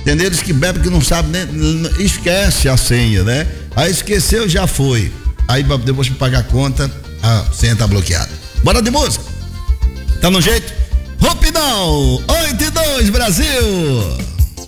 Tem deles que bebem que não sabe nem, esquece a senha, né? Aí esqueceu, já foi. Aí depois de pagar a conta, a senha tá bloqueada. Bora de música? Tá no jeito? Rapidão, 8-2 Brasil!